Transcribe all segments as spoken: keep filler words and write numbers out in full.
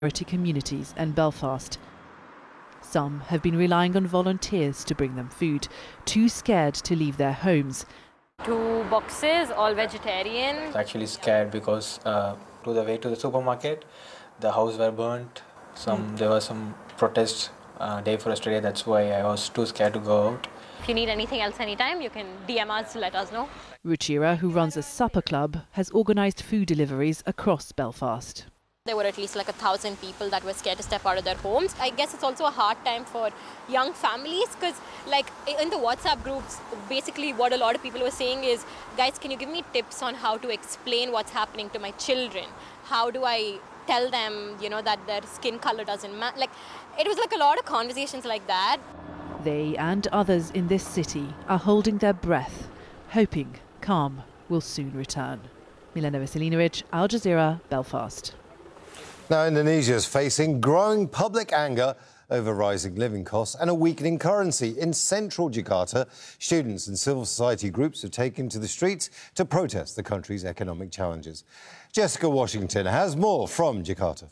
communities and Belfast. Some have been relying on volunteers to bring them food, too scared to leave their homes. Two boxes, all vegetarian. I was actually scared because uh, to the way to the supermarket, the house were burnt. Some mm. There was some protest uh, day for yesterday. That's why I was too scared to go out. If you need anything else anytime, you can D M us to let us know. Ruchira, who runs a supper club, has organised food deliveries across Belfast. There were at least like a thousand people that were scared to step out of their homes. I guess it's also a hard time for young families because like in the WhatsApp groups, basically what a lot of people were saying is, guys, can you give me tips on how to explain what's happening to my children? How do I tell them, you know, that their skin color doesn't matter? Like, it was like a lot of conversations like that. They and others in this city are holding their breath, hoping calm will soon return. Milena Veselinovic, Al Jazeera, Belfast. Now, Indonesia is facing growing public anger over rising living costs and a weakening currency. In central Jakarta, students and civil society groups have taken to the streets to protest the country's economic challenges. Jessica Washington has more from Jakarta.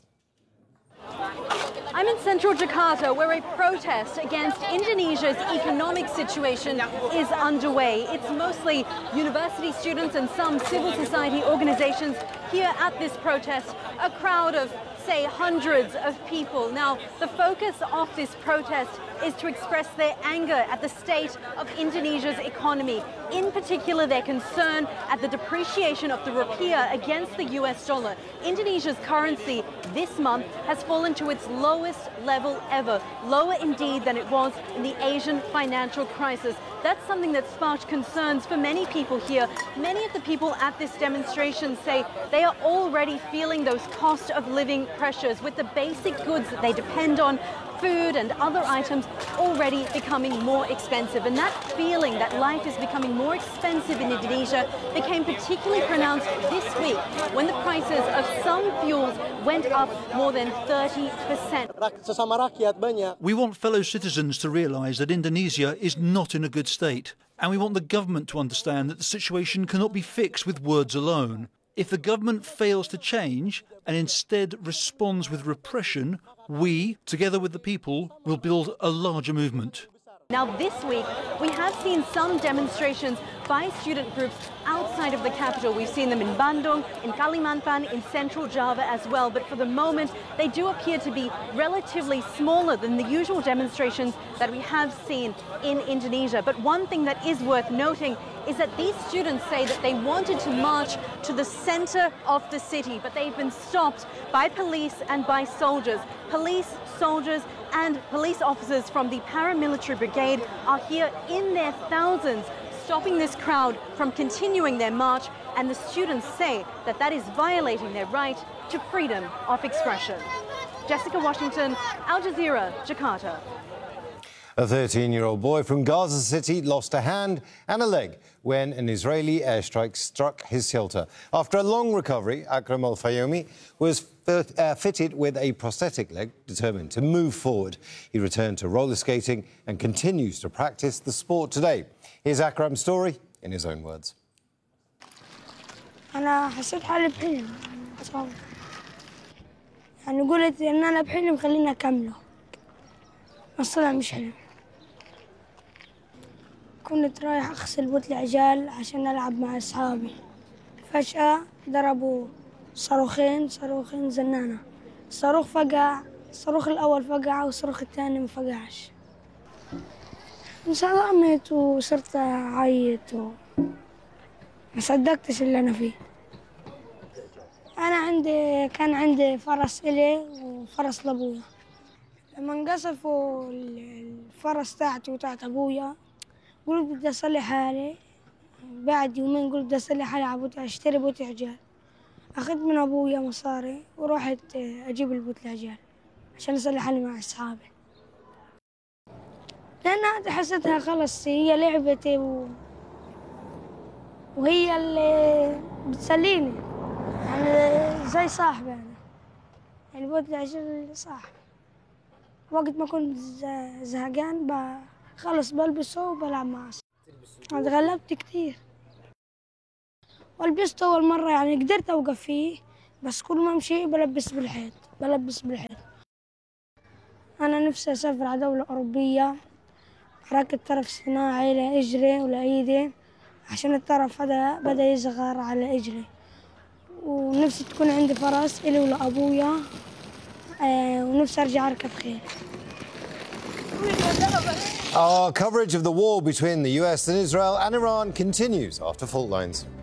I'm in central Jakarta, where a protest against Indonesia's economic situation is underway. It's mostly university students and some civil society organizations here at this protest, a crowd of, say, hundreds of people. Now, the focus of this protest is to express their anger at the state of Indonesia's economy, in particular their concern at the depreciation of the rupiah against the U S dollar. Indonesia's currency this month has fallen to its lowest level ever, lower indeed than it was in the Asian financial crisis. That's something that sparked concerns for many people here. Many of the people at this demonstration say they are already feeling those cost of living pressures with the basic goods that they depend on, food and other items, already becoming more expensive. And that feeling that life is becoming more expensive in Indonesia became particularly pronounced this week when the prices of some fuels went up more than thirty percent. We want fellow citizens to realise that Indonesia is not in a good state, and we want the government to understand that the situation cannot be fixed with words alone. If the government fails to change and instead responds with repression, we, together with the people, will build a larger movement. Now this week, we have seen some demonstrations by student groups outside of the capital. We've seen them in Bandung, in Kalimantan, in central Java as well. But for the moment, they do appear to be relatively smaller than the usual demonstrations that we have seen in Indonesia. But one thing that is worth noting is that these students say that they wanted to march to the center of the city, but they've been stopped by police and by soldiers. Police, soldiers, and police officers from the paramilitary brigade are here in their thousands, stopping this crowd from continuing their march, and the students say that that is violating their right to freedom of expression. Jessica Washington, Al Jazeera, Jakarta. A thirteen-year-old boy from Gaza City lost a hand and a leg when an Israeli airstrike struck his shelter. After a long recovery, Akram Al-Fayoumi was uh, fitted with a prosthetic leg, determined to move forward. He returned to roller skating and continues to practice the sport today. Here's Akram's story in his own words. أنا حسيت حالي بحلم أصلا يعني قلت إن أنا بحلم خليني أكمله بس طلع مش حلم. كنت رايح أغسل بوت العجال عشان ألعب مع أصحابي. فجأة ضربوا صاروخين صاروخين زنانة. الصاروخ فقع، الصاروخ الأول فقع والصاروخ الثاني ما فقعش. انصدمت وصرت أعيط وما صدقتش اللي أنا فيه. أنا عندي كان عندي فرس إلي وفرس لأبويا. لما انقصفوا الفرس تاعتي وتاعت أبويا قلت بدي أصلح حالي. بعد يومين قلت بدي أصلح حالي على بوت أشتري بوت عجال. أخذت من أبويا مصاري ورحت أجيب البوت العجال عشان أصلح حالي مع أصحابي. لأن حسيتها خلص هي لعبتي و... وهي اللي بتسليني يعني زي صاحبي أنا يعني بوت العجال صاحبي. وقت ما كنت زهقان بخلص بلبسه وبلعب معه. اتغلبت كتير ولبسته أول مرة يعني قدرت أوقف فيه بس كل ما أمشي بلبس بالحيط. بلبس بالحيط. أنا نفسي أسافر على دولة أوروبية، أركب طرف صناعي لإجري ولإيدي عشان الطرف هذا بدأ يصغر على إجري، ونفسي تكون عندي فرس إلي ولأبويا، آه ونفسي أرجع أركب خيل. Our coverage of the war between the U S and Israel and Iran continues after fault lines.